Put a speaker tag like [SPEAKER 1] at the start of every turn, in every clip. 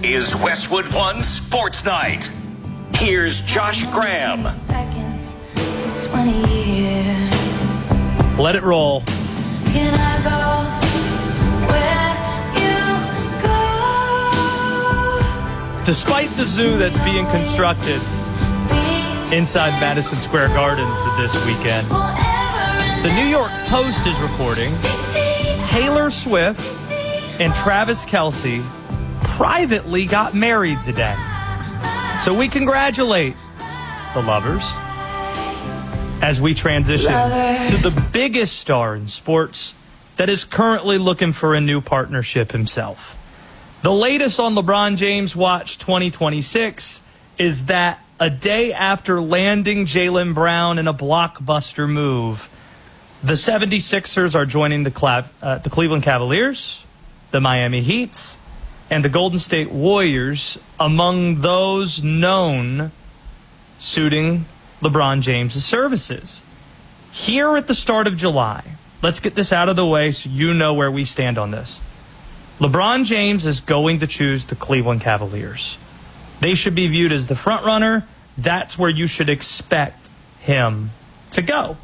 [SPEAKER 1] is Westwood One Sports Night. Here's Josh Graham.
[SPEAKER 2] Seconds, 20 years.
[SPEAKER 3] Let it roll.
[SPEAKER 2] Can I go where you go?
[SPEAKER 3] Despite the zoo that's being constructed inside Madison Square Garden for this weekend, the New York Post is reporting Taylor Swift and Travis Kelce privately got married today. So we congratulate the lovers as we transition to the biggest star in sports that is currently looking for a new partnership himself. The latest on LeBron James Watch 2026 is that a day after landing Jaylen Brown in a blockbuster move, the 76ers are joining the Cleveland Cavaliers, the Miami Heat, and the Golden State Warriors among those known suiting LeBron James' services. Here at the start of July, let's get this out of the way so you know where we stand on this. LeBron James is going to choose the Cleveland Cavaliers. They should be viewed as the front runner. That's where you should expect him to go.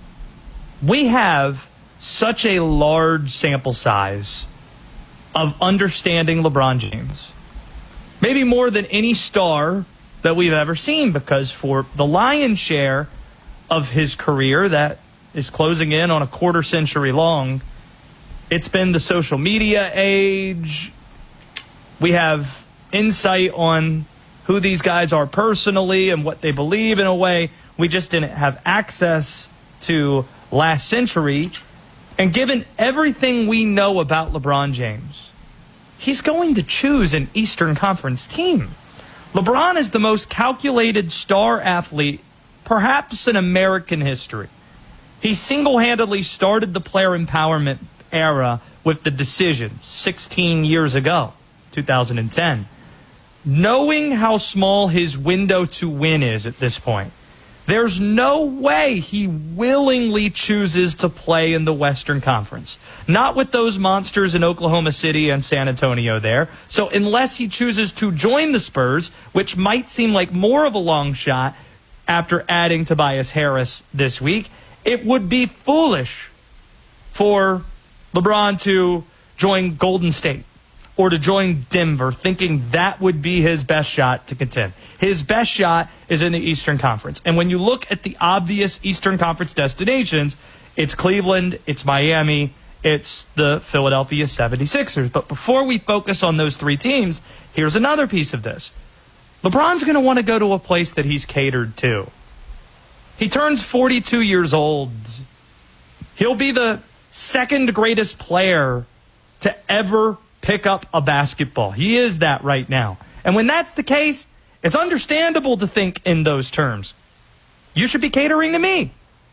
[SPEAKER 3] We have such a large sample size of understanding LeBron James. Maybe more than any star that we've ever seen, because for the lion's share of his career that is closing in on a quarter century long, it's been the social media age. We have insight on who these guys are personally and what they believe in a way we just didn't have access to last century. And given everything we know about LeBron James, he's going to choose an Eastern Conference team. LeBron is the most calculated star athlete, perhaps in American history. He single-handedly started the player empowerment era with the decision 16 years ago, 2010. Knowing how small his window to win is at this point, there's no way he willingly chooses to play in the Western Conference. Not with those monsters in Oklahoma City and San Antonio there. So unless he chooses to join the Spurs, which might seem like more of a long shot after adding Tobias Harris this week, it would be foolish for LeBron to join Golden State or to join Denver, thinking that would be his best shot to contend. His best shot is in the Eastern Conference. And when you look at the obvious Eastern Conference destinations, it's Cleveland, it's Miami, it's the Philadelphia 76ers. But before we focus on those three teams, here's another piece of this. LeBron's going to want to go to a place that he's catered to. He turns 42 years old. He'll be the second greatest player to ever pick up a basketball. He is that right now. And when that's the case, it's understandable to think in those terms. You should be catering to me.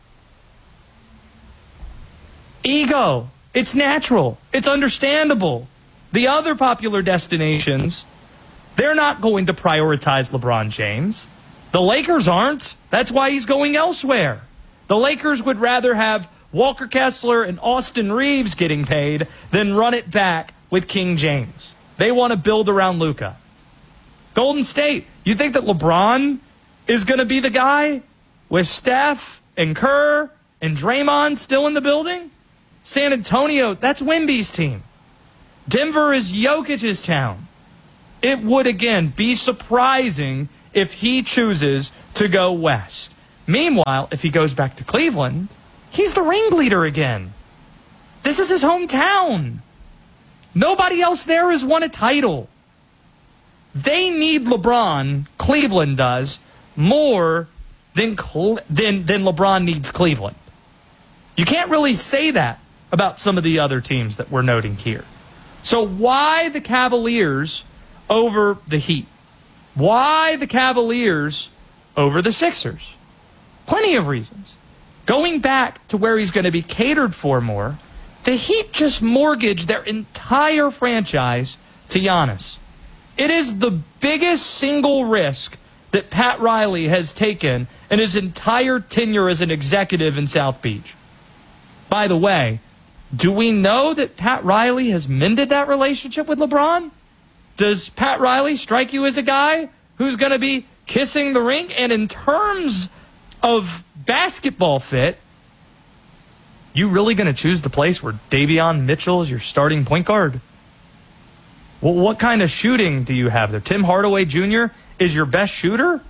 [SPEAKER 3] Ego. It's natural. It's understandable. The other popular destinations, they're not going to prioritize LeBron James. The Lakers aren't. That's why he's going elsewhere. The Lakers would rather have Walker Kessler and Austin Reeves getting paid than run it back with King James. They want to build around Luka. Golden State, you think that LeBron is going to be the guy with Steph and Kerr and Draymond still in the building? San Antonio, that's Wemby's team. Denver is Jokic's town. It would, again, be surprising if he chooses to go west. Meanwhile, if he goes back to Cleveland, he's the ringleader again. This is his hometown. Nobody else there has won a title. They need LeBron, Cleveland does, more than LeBron needs Cleveland. You can't really say that about some of the other teams that we're noting here. So why the Cavaliers over the Heat? Why the Cavaliers over the Sixers? Plenty of reasons. Going back to where he's going to be catered for more, the Heat just mortgaged their entire franchise to Giannis. It is the biggest single risk that Pat Riley has taken in his entire tenure as an executive in South Beach. By the way, do we know that Pat Riley has mended that relationship with LeBron? Does Pat Riley strike you as a guy who's going to be kissing the ring? And in terms of basketball fit, you really going to choose the place where Davion Mitchell is your starting point guard? Well, what kind of shooting do you have there? Tim Hardaway Jr. is your best shooter?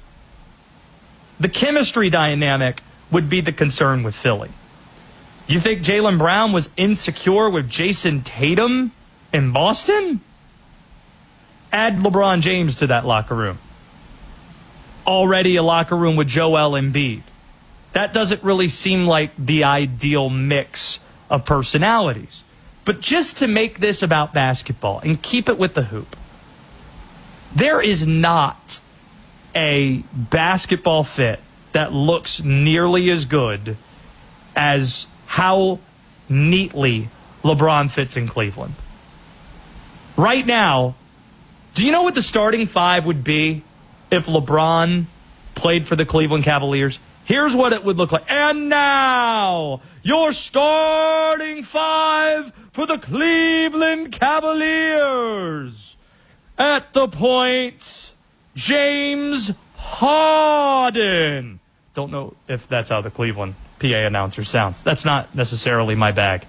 [SPEAKER 3] The chemistry dynamic would be the concern with Philly. You think Jaylen Brown was insecure with Jason Tatum in Boston? Add LeBron James to that locker room. Already a locker room with Joel Embiid. That doesn't really seem like the ideal mix of personalities. But just to make this about basketball and keep it with the hoop, there is not a basketball fit that looks nearly as good as how neatly LeBron fits in Cleveland. Right now, do you know what the starting five would be if LeBron played for the Cleveland Cavaliers? Here's what it would look like. And now, your starting five for the Cleveland Cavaliers. At the point, James Harden. Don't know if that's how the Cleveland PA announcer sounds. That's not necessarily my bag.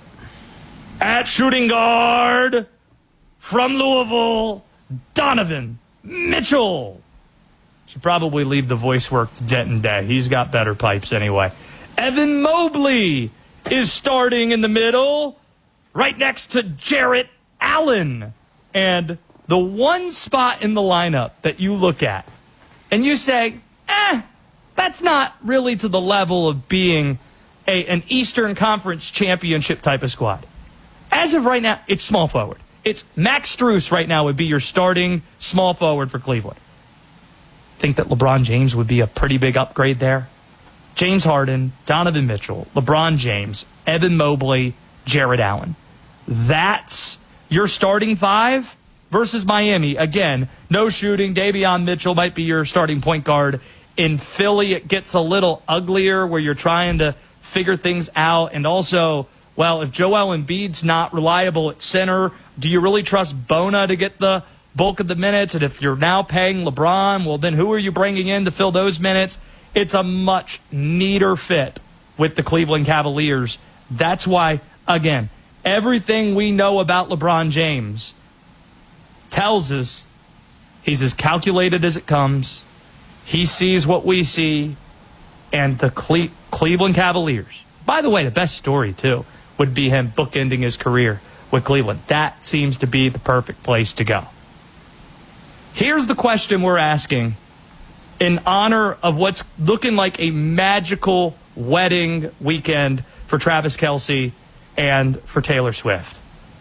[SPEAKER 3] At shooting guard, from Louisville, Donovan Mitchell. Should probably leave the voice work to Denton Day. He's got better pipes anyway. Evan Mobley is starting in the middle, right next to Jarrett Allen. And the one spot in the lineup that you look at and you say, that's not really to the level of being an Eastern Conference championship type of squad. As of right now, it's small forward. It's Max Strus right now would be your starting small forward for Cleveland. Think that LeBron James would be a pretty big upgrade there? James Harden, Donovan Mitchell, LeBron James, Evan Mobley, Jarrett Allen. That's your starting five versus Miami. Again, no shooting. Davion Mitchell might be your starting point guard. In Philly, it gets a little uglier where you're trying to figure things out. And also, well, if Joel Embiid's not reliable at center, do you really trust Bona to get the bulk of the minutes? And if you're now paying LeBron, well, then who are you bringing in to fill those minutes? It's a much neater fit with the Cleveland Cavaliers. That's why, again, everything we know about LeBron James tells us he's as calculated as it comes. He sees what we see. And the Cleveland Cavaliers, by the way, the best story, too, would be him bookending his career with Cleveland. That seems to be the perfect place to go. Here's the question we're asking in honor of what's looking like a magical wedding weekend for Travis Kelce and for Taylor Swift.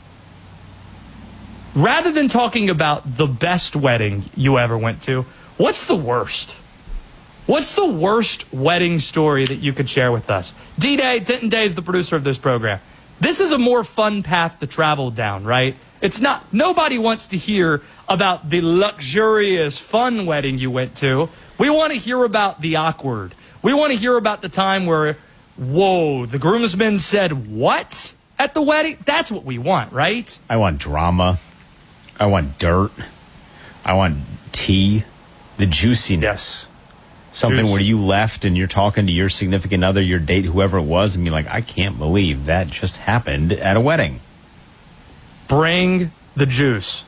[SPEAKER 3] Rather than talking about the best wedding you ever went to, what's the worst? What's the worst wedding story that you could share with us? D-Day, Denton Day is the producer of this program. This is a more fun path to travel down, right? It's not, nobody wants to hear about the luxurious, fun wedding you went to. We want to hear about the awkward. We want to hear about the time where, whoa, the groomsmen said what at the wedding? That's what we want, right?
[SPEAKER 4] I want drama. I want dirt. I want tea. The juiciness.
[SPEAKER 3] Yes.
[SPEAKER 4] Something where you left and you're talking to your significant other, your date, whoever it was, and you're like, I can't believe that just happened at a wedding.
[SPEAKER 3] Bring the juice.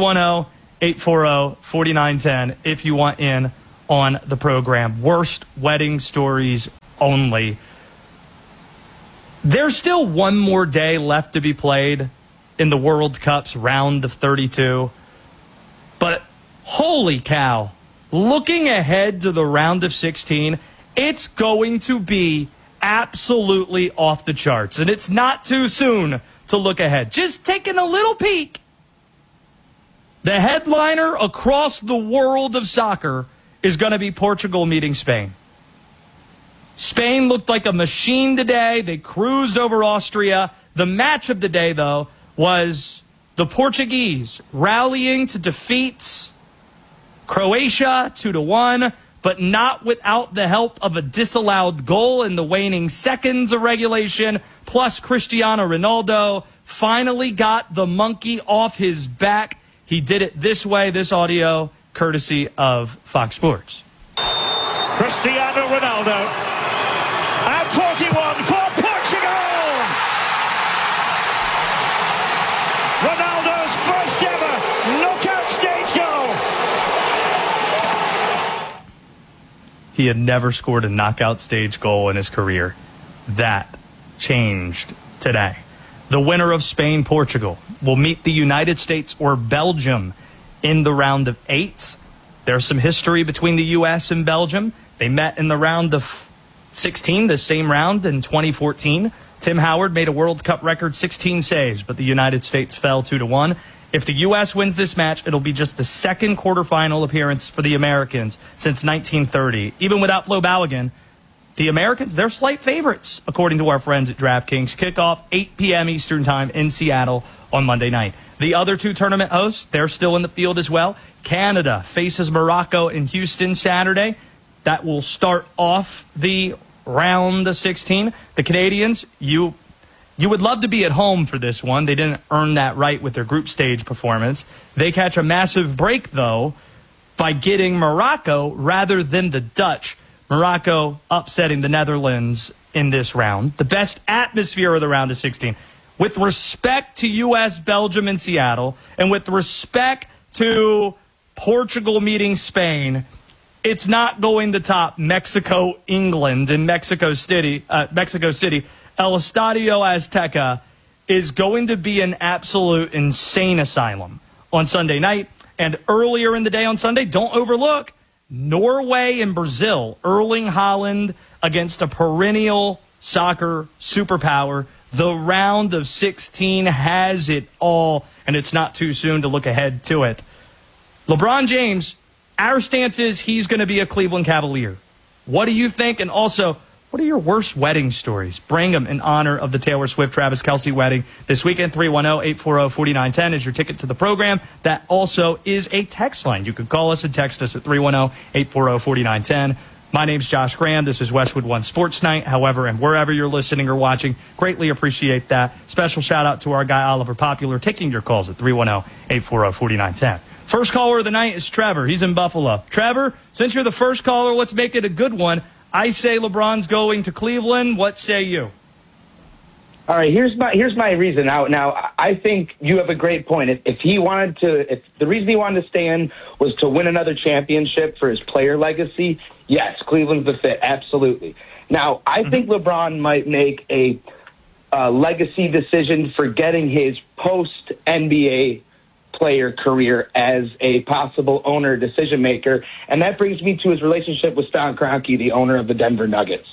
[SPEAKER 3] 310-840-4910 if you want in on the program. Worst wedding stories only. There's still one more day left to be played in the World Cup's round of 32. But holy cow, looking ahead to the round of 16, it's going to be absolutely off the charts. And it's not too soon to look ahead. Just taking a little peek. The headliner across the world of soccer is going to be Portugal meeting Spain. Spain looked like a machine today. They cruised over Austria. The match of the day, though, was the Portuguese rallying to defeat Croatia 2-1, but not without the help of a disallowed goal in the waning seconds of regulation. Plus, Cristiano Ronaldo finally got the monkey off his back. He did it this way, this audio, courtesy of Fox Sports.
[SPEAKER 5] Cristiano Ronaldo. And 41 for Portugal! Ronaldo's first ever knockout stage goal.
[SPEAKER 3] He had never scored a knockout stage goal in his career. That changed today. The winner of Spain-Portugal will meet the United States or Belgium in the round of 8. There's some history between the U.S. and Belgium. They met in the round of 16, the same round in 2014. Tim Howard made a World Cup record 16 saves, but the United States fell 2-1. If the U.S. wins this match, it'll be just the second quarterfinal appearance for the Americans since 1930. Even without Flo Balogun, the Americans, they're slight favorites, according to our friends at DraftKings. Kickoff 8 p.m. Eastern Time in Seattle on Monday night. The other two tournament hosts, they're still in the field as well. Canada faces Morocco in Houston Saturday. That will start off the round of 16. The Canadians, you would love to be at home for this one. They didn't earn that right with their group stage performance. They catch a massive break, though, by getting Morocco rather than the Dutch. Morocco upsetting the Netherlands in this round. The best atmosphere of the round of 16. With respect to U.S., Belgium, and Seattle, and with respect to Portugal meeting Spain, it's not going to top Mexico, England, in Mexico City. El Estadio Azteca is going to be an absolute insane asylum on Sunday night. And earlier in the day on Sunday, don't overlook Norway and Brazil. Erling Haaland against a perennial soccer superpower. The round of 16 has it all, and it's not too soon to look ahead to it. LeBron James, our stance is he's going to be a Cleveland Cavalier. What do you think? And also, what are your worst wedding stories? Bring them in honor of the Taylor Swift-Travis Kelce wedding this weekend. 310-840-4910 is your ticket to the program. That also is a text line. You can call us and text us at 310-840-4910. My name's Josh Graham. This is Westwood One Sports Night. However, and wherever you're listening or watching, greatly appreciate that. Special shout out to our guy Oliver Popular taking your calls at 310-840-4910. First caller of the night is Trevor. He's in Buffalo. Trevor, since you're the first caller, let's make it a good one. I say LeBron's going to Cleveland. What say you?
[SPEAKER 6] All right, here's my reason. Now, I think you have a great point. If the reason he wanted to stay in was to win another championship for his player legacy, yes, Cleveland's the fit, absolutely. Now, I think LeBron might make a legacy decision for getting his post-NBA player career as a possible owner decision maker, and that brings me to his relationship with Stan Kroenke, the owner of the Denver Nuggets.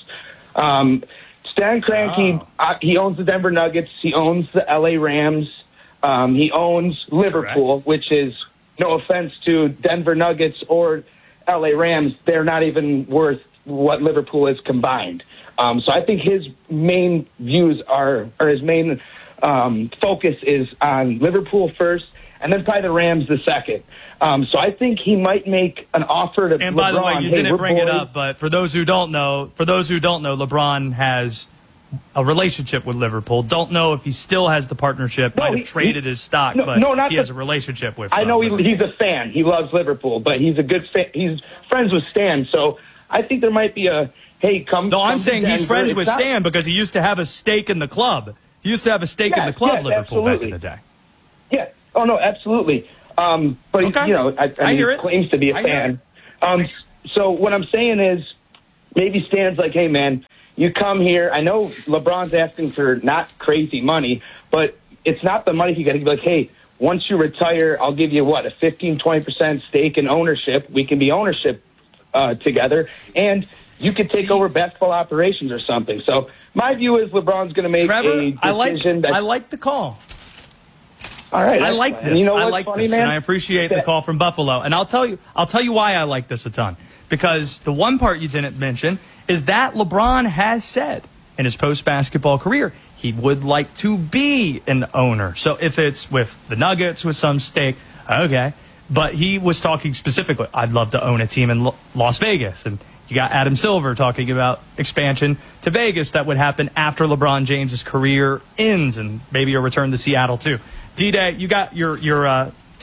[SPEAKER 6] Stan Kroenke, he owns the Denver Nuggets, he owns the LA Rams, he owns Liverpool, which is, no offense to Denver Nuggets or LA Rams, they're not even worth what Liverpool is combined. So I think his main views or his main focus is on Liverpool first, and then probably the Rams the second. So I think he might make an offer to LeBron.
[SPEAKER 3] And by the way, you didn't bring it up, but for those who don't know, LeBron has a relationship with Liverpool. Don't know if he still has the partnership. Might have traded his stock, but he has a relationship with.
[SPEAKER 6] I know he's a fan. He loves Liverpool, but he's a good fan. He's friends with Stan, so I think there might be a come.
[SPEAKER 3] No, I'm saying he's friends with Stan because he used to have a stake in the club. He used to have a stake in the club, Liverpool, absolutely. Back in the day.
[SPEAKER 6] Yeah. Oh no, absolutely. But
[SPEAKER 3] I hear
[SPEAKER 6] he claims to be a fan. So what I'm saying is, maybe Stan's like, hey man, you come here. I know LeBron's asking for not crazy money, but it's not the money you got to be like, hey, once you retire, I'll give you a 15-20% stake in ownership. We can be ownership together, and you could take over basketball operations or something. So my view is LeBron's going to make a decision.
[SPEAKER 3] I like the call.
[SPEAKER 6] All right,
[SPEAKER 3] I like this.
[SPEAKER 6] You know
[SPEAKER 3] I
[SPEAKER 6] what's
[SPEAKER 3] like
[SPEAKER 6] funny,
[SPEAKER 3] this,
[SPEAKER 6] man?
[SPEAKER 3] and I appreciate the call from Buffalo. And I'll tell you why I like this a ton. Because the one part you didn't mention is that LeBron has said in his post-basketball career he would like to be an owner. So if it's with the Nuggets with some stake, okay. But he was talking specifically, I'd love to own a team in Las Vegas. And you got Adam Silver talking about expansion to Vegas that would happen after LeBron James's career ends and maybe a return to Seattle too. D-Day, you got your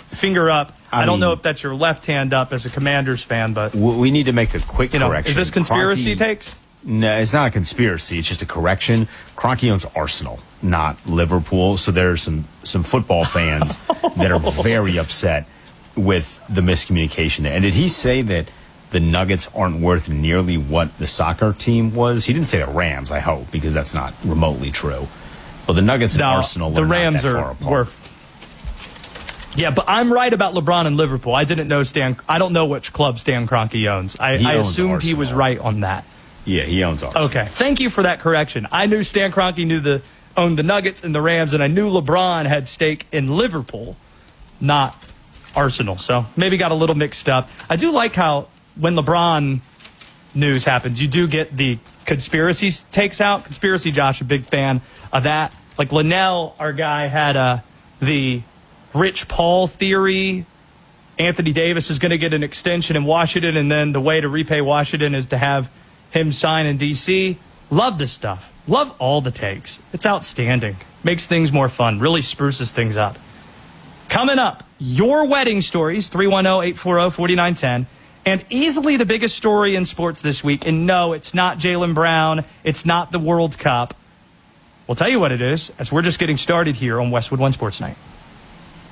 [SPEAKER 3] finger up. I don't know if that's your left hand up as a Commanders fan, but
[SPEAKER 4] we need to make a quick correction.
[SPEAKER 3] Is this conspiracy
[SPEAKER 4] Kroenke,
[SPEAKER 3] takes?
[SPEAKER 4] No, it's not a conspiracy. It's just a correction. Kroenke owns Arsenal, not Liverpool. So there's some football fans that are very upset with the miscommunication there. And did he say that the Nuggets aren't worth nearly what the soccer team was? He didn't say the Rams, I hope, because that's not remotely true. But the Nuggets and Arsenal
[SPEAKER 3] the Rams
[SPEAKER 4] not that far apart.
[SPEAKER 3] Worth. Yeah, but I'm right about LeBron and Liverpool. I didn't know I don't know which club Stan Kroenke owns. I assumed Arsenal. He was right on that.
[SPEAKER 4] Yeah, he owns Arsenal.
[SPEAKER 3] Okay, thank you for that correction. I knew Stan Kroenke owned the Nuggets and the Rams, and I knew LeBron had stake in Liverpool, not Arsenal. So maybe got a little mixed up. I do like how when LeBron news happens, you do get the conspiracy takes out. Conspiracy Josh, a big fan of that. Like Linnell, our guy, had the Rich Paul theory. Anthony Davis is going to get an extension in Washington, and then the way to repay Washington is to have him sign in D.C. Love this stuff. Love all the takes. It's outstanding. Makes things more fun. Really spruces things up. Coming up, your wedding stories, 310-840-4910. And easily the biggest story in sports this week. And no, it's not Jaylen Brown. It's not the World Cup. We'll tell you what it is as we're just getting started here on Westwood One Sports Night.